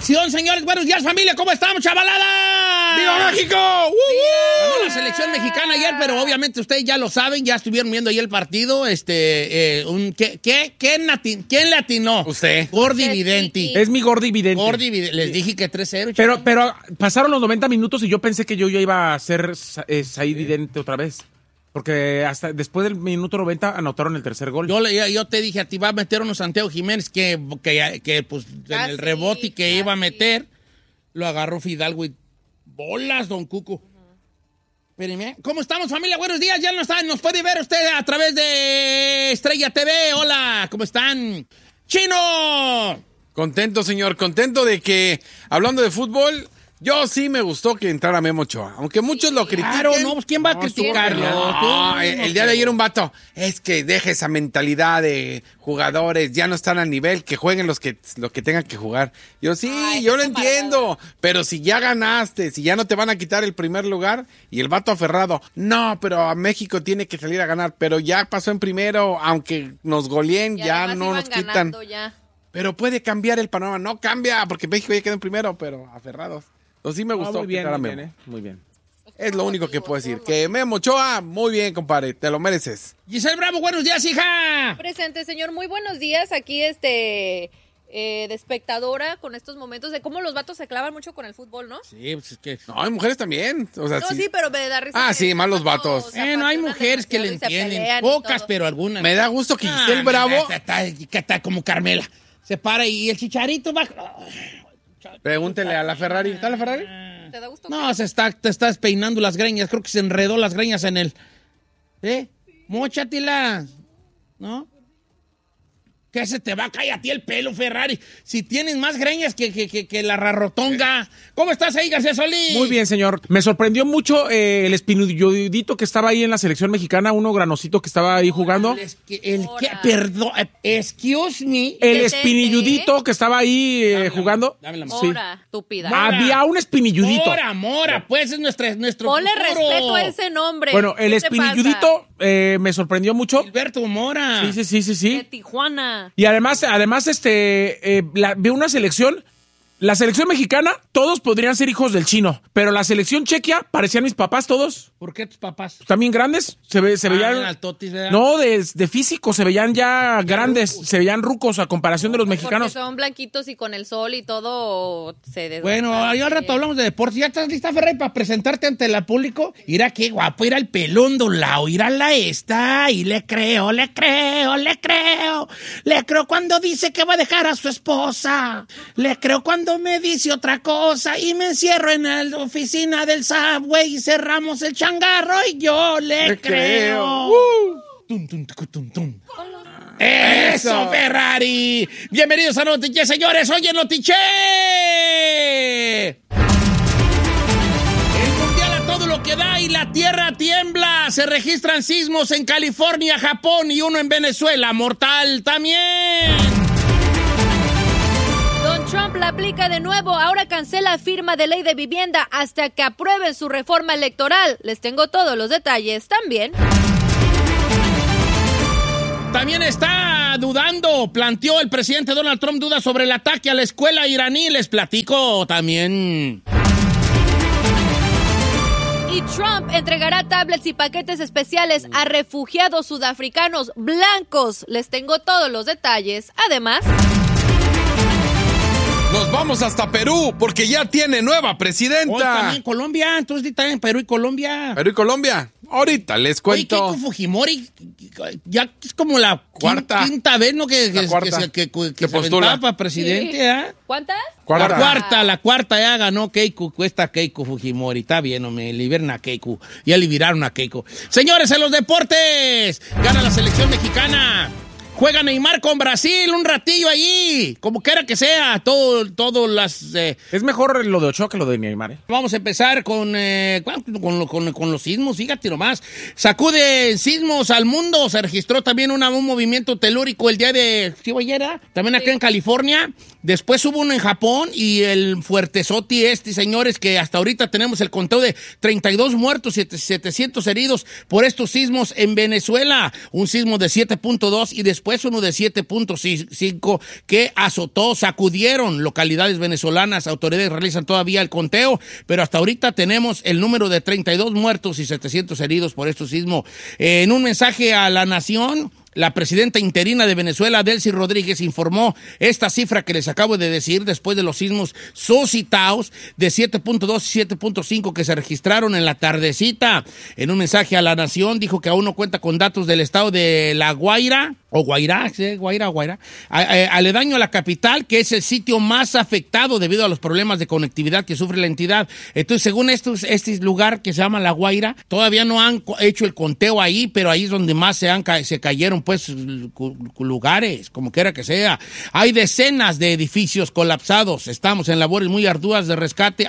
selección, señores. Buenos días, familia. ¿Cómo estamos, chavalada? ¡Viva México! Ganó la selección mexicana ayer, pero obviamente ustedes ya lo saben, ya estuvieron viendo ahí el partido. ¿Quién le atinó? Usted. Gordi Videnti. Es mi Gordi Vidente. Les dije que 3-0. Pero pasaron los 90 minutos y yo pensé que yo ya iba a ser Said Vidente otra vez. Porque hasta después del minuto 90 anotaron el tercer gol. Yo te dije a ti, va a meter uno Santiago Jiménez que pues en el rebote que iba a meter, lo agarró Fidalgo y bolas, don Cuco. Espérenme. ¿Cómo estamos, familia? Buenos días. Ya nos puede ver usted a través de Estrella TV. Hola, ¿cómo están? ¡Chino! Contento, señor. Contento de que, hablando de fútbol, yo sí me gustó que entrara Memo Ochoa. Aunque muchos lo critiquen. Claro, no, pues ¿quién va a criticarlo? No, el día de ayer un vato, es que deja esa mentalidad de jugadores, ya no están al nivel, que jueguen lo que tengan que jugar. Yo sí, yo lo entiendo, pero si ya ganaste, si ya no te van a quitar el primer lugar, y el vato aferrado, no, pero a México tiene que salir a ganar, pero ya pasó en primero, aunque nos goleen, ya no nos quitan. Ya. Pero puede cambiar el panorama, no cambia, porque México ya quedó en primero, pero aferrados. Entonces sí me gustó. Muy bien. Es lo único que puedo decir. Que Memo Ochoa, muy bien, compadre, te lo mereces. Giselle Bravo, buenos días, hija. Presente, señor, muy buenos días. Aquí, de espectadora con estos momentos de cómo los vatos se clavan mucho con el fútbol, ¿no? Sí, pues es que... No, hay mujeres también. O sea, No, sí, pero me da risa. Ah, que sí, más los vatos. No hay mujeres que le entienden. Pocas, pero algunas. Me da gusto que Giselle Bravo... Está como Carmela. Se para y el Chicharito va... Pregúntele a la Ferrari. ¿Está la Ferrari? ¿Te da gusto? No, te estás peinando las greñas. Creo que se enredó las greñas en el... Móchatelas. ¿No? ¿Qué se te va a caer a ti el pelo, Ferrari? Si tienes más greñas que la rarrotonga. ¿Cómo estás ahí, García Solís? Muy bien, señor. Me sorprendió mucho el espinilludito que estaba ahí en la selección mexicana, uno granosito que estaba ahí jugando. Perdón, excuse me. El espinilludito que estaba ahí jugando. Dame la mano. Mora, estúpida. Había un espinilludito. Mora, pues es nuestro Ponle futuro. respeto a ese nombre. Bueno, el ¿Qué te espinilludito me sorprendió mucho. Gilberto Mora. Sí. De Tijuana. Y además veo una selección. La selección mexicana, todos podrían ser hijos del Chino, pero la selección chequia parecían mis papás todos. ¿Por qué tus papás? También grandes, se veían altotis, ¿verdad? no de físico, se veían ya grandes, se veían rucos a comparación de los mexicanos. Porque son blanquitos y con el sol y todo se desgasta. Bueno, ahí al rato hablamos de deportes. ¿Ya estás lista, Ferrari, para presentarte ante el público? Irá qué guapo, irá el pelón dolao, irá la esta, y le creo cuando dice que va a dejar a su esposa, le creo cuando me dice otra cosa y me encierro en la oficina del Subway y cerramos el changarro y yo le creo. Tum, tum, tum, tum. ¡Eso, Ferrari! Bienvenidos a Notiche, señores. Oye, Notiche. El mundial a todo lo que da y la tierra tiembla. Se registran sismos en California, Japón y uno en Venezuela. Mortal también. Trump la aplica de nuevo, ahora cancela firma de ley de vivienda hasta que aprueben su reforma electoral. Les tengo todos los detalles también. También está dudando, planteó el presidente Donald Trump dudas sobre el ataque a la escuela iraní. Les platico también. Y Trump entregará tablets y paquetes especiales a refugiados sudafricanos blancos. Les tengo todos los detalles. Además... Nos vamos hasta Perú, porque ya tiene nueva presidenta. Hoy también Colombia, entonces también Perú y Colombia. Perú y Colombia. Ahorita les cuento. Oye, Keiko Fujimori, ya es como la quinta vez, ¿no? Que se postula para presidente, ¿eh? ¿Cuántas? La cuarta ya ganó Keiko, cuesta Keiko Fujimori. Está bien, no me liberan a Keiko. Ya liberaron a Keiko. Señores, en los deportes, gana la selección mexicana. Juega Neymar con Brasil un ratillo allí, como quiera que sea, todo las... Es mejor lo de Ochoa que lo de Neymar, ¿eh? Vamos a empezar con los sismos, fíjate nomás. Sacude sismos al mundo, se registró también un movimiento telúrico el día de... ¿Sí, ayer? También acá en California. Después hubo uno en Japón y el fuertezoti señores, que hasta ahorita tenemos el conteo de 32 muertos y 700 heridos por estos sismos en Venezuela. Un sismo de 7.2 y después después uno de 7.5 que azotó, sacudieron localidades venezolanas. Autoridades realizan todavía el conteo, pero hasta ahorita tenemos el número de 32 muertos y 700 heridos por este sismo. En un mensaje a la nación, la presidenta interina de Venezuela, Delcy Rodríguez, informó esta cifra que les acabo de decir después de los sismos suscitados de 7.2 y 7.5 que se registraron en la tardecita. En un mensaje a la nación dijo que aún no cuenta con datos del estado de La Guaira, o Guairá, ¿sí? Guaira, aledaño a la capital, que es el sitio más afectado debido a los problemas de conectividad que sufre la entidad. Entonces, según este lugar que se llama La Guaira, todavía no han hecho el conteo ahí, pero ahí es donde más se cayeron, pues, lugares, como quiera que sea. Hay decenas de edificios colapsados. Estamos en labores muy arduas de rescate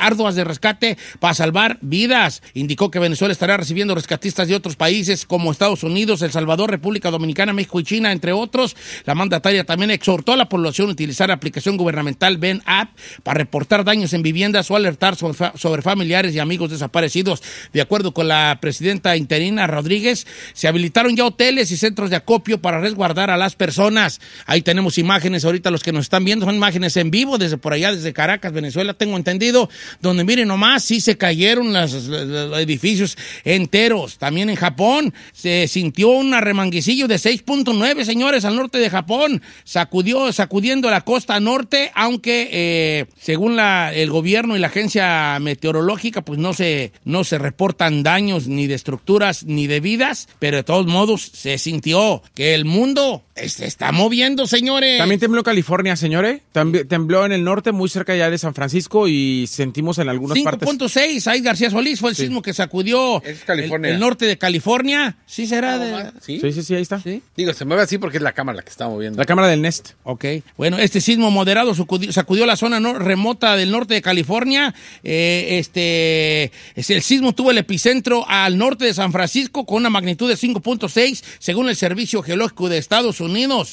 para salvar vidas. Indicó que Venezuela estará recibiendo rescatistas de otros países como Estados Unidos, El Salvador, República Dominicana, México y China, entre otros. La mandataria también exhortó a la población a utilizar la aplicación gubernamental VEN App para reportar daños en viviendas o alertar sobre familiares y amigos desaparecidos. De acuerdo con la presidenta interina Rodríguez, se habilitaron ya hoteles y centros de acopio para resguardar a las personas. Ahí tenemos imágenes, ahorita los que nos están viendo son imágenes en vivo desde por allá, desde Caracas, Venezuela, tengo entendido, donde miren nomás, sí se cayeron los edificios enteros. También en Japón se sintió un arremanguecillo de 6.9, señores, al norte de Japón, sacudiendo la costa norte, aunque según el gobierno y la agencia meteorológica, pues no se reportan daños ni de estructuras ni de vidas, pero de todos modos se sintió que el mundo se está moviendo, señores. También tembló California, señores. Tembló en el norte, muy cerca ya de San Francisco, y sentimos en algunas partes. 5.6, ahí García Solís fue el sismo que sacudió el norte de California. ¿Sí será Sí, ahí está. ¿Sí? Digo, se mueve así porque es la cámara la que está moviendo. La cámara del Nest. Ok. Bueno, este sismo moderado sacudió la zona remota del norte de California. El sismo tuvo el epicentro al norte de San Francisco con una magnitud de 5.6, según el Servicio Geológico de Estados Unidos.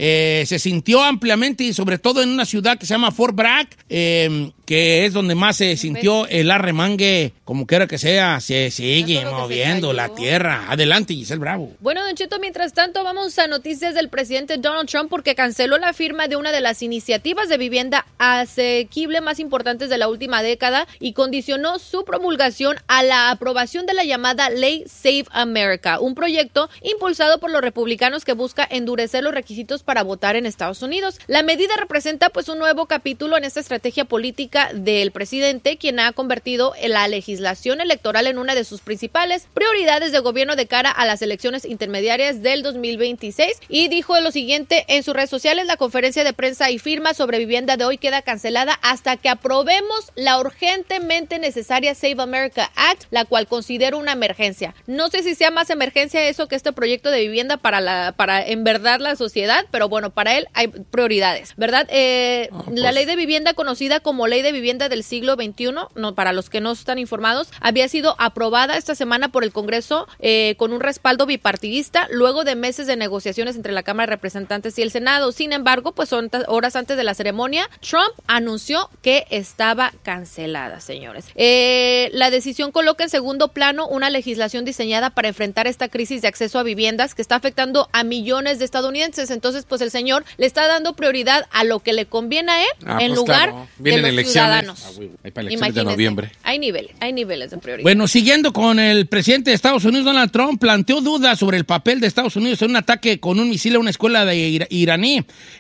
Se sintió ampliamente y sobre todo en una ciudad que se llama Fort Bragg, que es donde más se sintió el arremangue, como quiera que sea, se sigue moviendo la tierra. Adelante, Giselle Bravo. Bueno, Don Cheto, mientras tanto vamos a noticias del presidente Donald Trump porque canceló la firma de una de las iniciativas de vivienda asequible más importantes de la última década y condicionó su promulgación a la aprobación de la llamada Ley Save America, un proyecto impulsado por los republicanos que busca endurecer los requisitos para votar en Estados Unidos. La medida representa pues un nuevo capítulo en esta estrategia política del presidente, quien ha convertido la legislación electoral en una de sus principales prioridades de gobierno de cara a las elecciones intermediarias del 2026, y dijo lo siguiente en sus redes sociales: la conferencia de prensa y firma sobre vivienda de hoy queda cancelada hasta que aprobemos la urgentemente necesaria Save America Act, la cual considero una emergencia. No sé si sea más emergencia eso que este proyecto de vivienda para en verdad la sociedad, pero bueno, para él hay prioridades, ¿verdad? La ley de vivienda, conocida como ley de vivienda del siglo XXI, no, para los que no están informados, había sido aprobada esta semana por el Congreso con un respaldo bipartidista luego de meses de negociaciones entre la Cámara de Representantes y el Senado. Sin embargo, pues horas antes de la ceremonia, Trump anunció que estaba cancelada, señores. La decisión coloca en segundo plano una legislación diseñada para enfrentar esta crisis de acceso a viviendas que está afectando a millones de estadounidenses. Entonces, pues el señor le está dando prioridad a lo que le conviene a él en lugar de los ciudadanos. Hay para elecciones de noviembre. Hay niveles de prioridad. Bueno, siguiendo con el presidente de Estados Unidos, Donald Trump planteó dudas sobre el papel de Estados Unidos en un ataque con un misil a una escuela de iraní,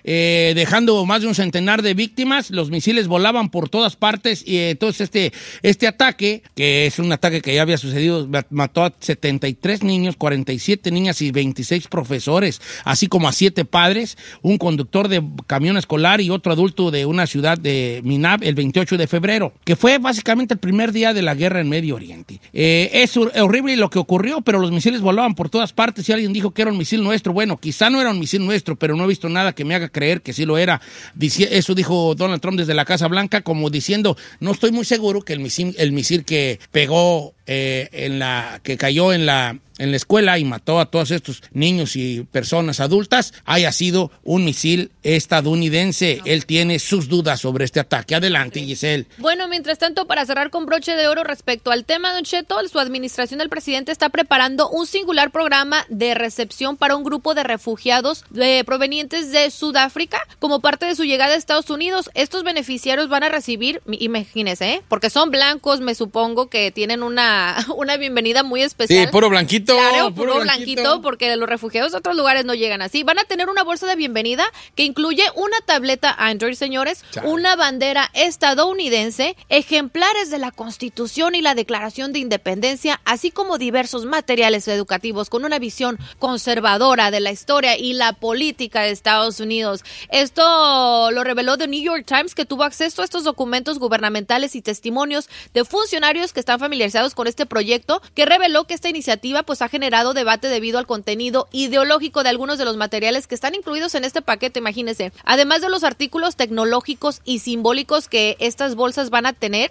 dejando más de un centenar de víctimas. Los misiles volaban por todas partes y entonces este ataque, que es un ataque que ya había sucedido, mató a 73 niños, 47 niñas y 26 profesores, así como a 7 padres, un conductor de camión escolar y otro adulto de una ciudad de Minab el 28 de febrero, que fue básicamente el primer día de la guerra en Medio Oriente. Es horrible lo que ocurrió, pero los misiles volaban por todas partes y alguien dijo que era un misil nuestro. Bueno, quizá no era un misil nuestro, pero no he visto nada que me haga creer que sí lo era. Eso dijo Donald Trump desde la Casa Blanca, como diciendo, no estoy muy seguro que el misil que pegó que cayó en la en la escuela y mató a todos estos niños y personas adultas, haya sido un misil estadounidense. Él tiene sus dudas sobre este ataque. Adelante, Giselle. Bueno, mientras tanto, para cerrar con broche de oro respecto al tema, Don Cheto, su administración del presidente está preparando un singular programa de recepción para un grupo de refugiados provenientes de Sudáfrica como parte de su llegada a Estados Unidos. Estos beneficiarios van a recibir, imagínense, porque son blancos, me supongo que tienen una bienvenida muy especial. Sí, puro blanquito. Claro, puro blanquito, porque los refugiados de otros lugares no llegan así. Van a tener una bolsa de bienvenida que incluye una tableta Android, señores, una bandera estadounidense, ejemplares de la Constitución y la Declaración de Independencia, así como diversos materiales educativos con una visión conservadora de la historia y la política de Estados Unidos. Esto lo reveló The New York Times, que tuvo acceso a estos documentos gubernamentales y testimonios de funcionarios que están familiarizados con este proyecto, que reveló que esta iniciativa pues ha generado debate debido al contenido ideológico de algunos de los materiales que están incluidos en este paquete, imagínense. Además de los artículos tecnológicos y simbólicos que estas bolsas van a tener,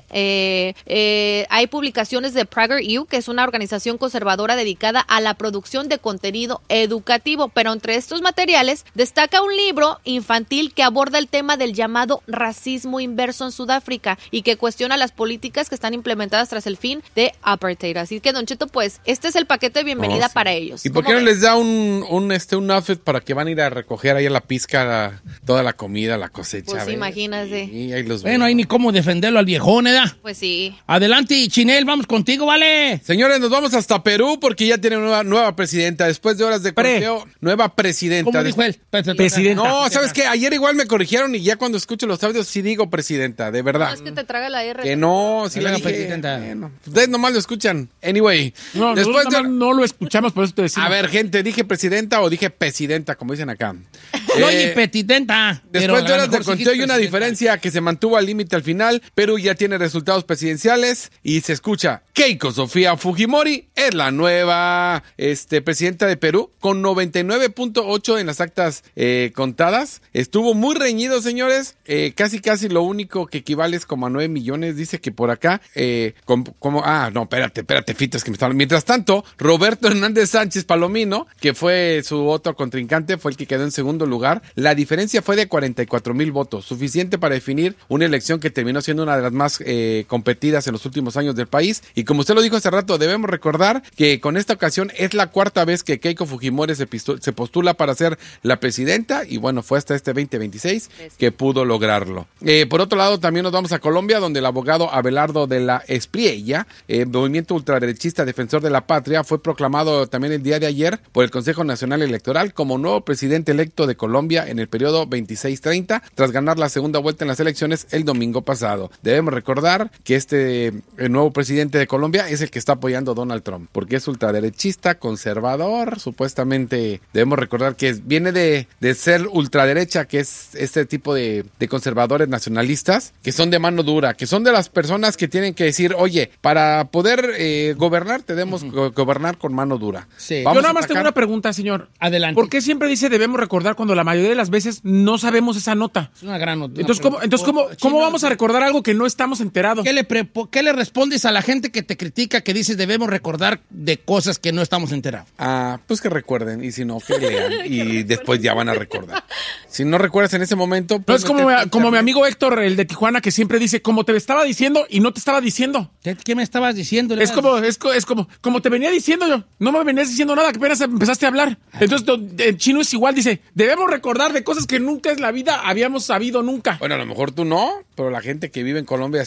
hay publicaciones de PragerU, que es una organización conservadora dedicada a la producción de contenido educativo, pero entre estos materiales destaca un libro infantil que aborda el tema del llamado racismo inverso en Sudáfrica y que cuestiona las políticas que están implementadas tras el fin de apartheid. Así que, Don Cheto, pues, este es el paquete de bienvenida para ellos. ¿Y por qué no les da un outfit para que van a ir a recoger ahí a la pizca toda la comida, la cosecha? Pues imagínate. Sí, ahí los bueno, ahí ni cómo defenderlo al viejón, ¿eh? Pues sí. Adelante, Chinel, vamos contigo, ¿vale? Señores, nos vamos hasta Perú porque ya tiene una nueva presidenta. Después de horas de conteo, nueva presidenta. ¿Cómo dijo él? Presidenta. No, ¿sabes qué? Ayer igual me corrigieron y ya cuando escucho los audios sí digo presidenta, de verdad. No, es que te traga la R. Que no, sí la dije. Presidenta. Bueno, ustedes nomás lo escuchan. Anyway. No, después no lo escuchamos, por eso te decimos. A ver, gente, ¿dije presidenta o dije presidenta, como dicen acá? Oye, petitenta. Después de horas de conteo hay una diferencia que se mantuvo al límite al final. Perú ya tiene resultados presidenciales y se escucha: Keiko Sofía Fujimori es la nueva presidenta de Perú con 99.8 en las actas contadas. Estuvo muy reñido, señores. Casi lo único que equivale es como a 9 millones. Dice que por acá, espérate, Fito, es que me está hablando. Mientras tanto, Roberto Hernández Sánchez Palomino, que fue su otro contrincante, fue el que quedó en segundo lugar. La diferencia fue de 44,000 votos, suficiente para definir una elección que terminó siendo una de las más competidas en los últimos años del país. Y como usted lo dijo hace rato, debemos recordar que con esta ocasión es la cuarta vez que Keiko Fujimori se postula para ser la presidenta, y bueno, fue hasta este 2026 que pudo lograrlo. Por otro lado, también nos vamos a Colombia, donde el abogado Abelardo de la Espriella, movimiento ultraderechista defensor de la patria, fue proclamado también el día de ayer por el Consejo Nacional Electoral como nuevo presidente electo de Colombia en el periodo 26-30, tras ganar la segunda vuelta en las elecciones el domingo pasado. Debemos recordar que el nuevo presidente de Colombia es el que está apoyando a Donald Trump, porque es ultraderechista, conservador, supuestamente. Debemos recordar que viene de ser ultraderecha, que es este tipo de conservadores nacionalistas, que son de mano dura, que son de las personas que tienen que decir, oye, para poder gobernar, debemos gobernar con mano dura. Sí. Yo nada más tengo una pregunta, señor. Adelante. ¿Por qué siempre dice debemos recordar cuando la mayoría de las veces no sabemos esa nota? Es una gran nota. Entonces, ¿cómo vamos a recordar algo que no estamos enterados? ¿Qué le respondes a la gente que te critica, que dices debemos recordar de cosas que no estamos enterados? Pues que recuerden, y si no, que lean, y después ya van a recordar. Si no recuerdas en ese momento... No, es como mi amigo Héctor, el de Tijuana, que siempre dice, como te estaba diciendo y no te estaba diciendo. ¿Qué me estabas diciendo? Es como te venía diciendo yo. No me venías diciendo nada, que apenas empezaste a hablar. Entonces, el chino es igual, dice, debemos recordar de cosas que nunca en la vida habíamos sabido nunca. Bueno, a lo mejor tú no, pero la gente que vive en Colombia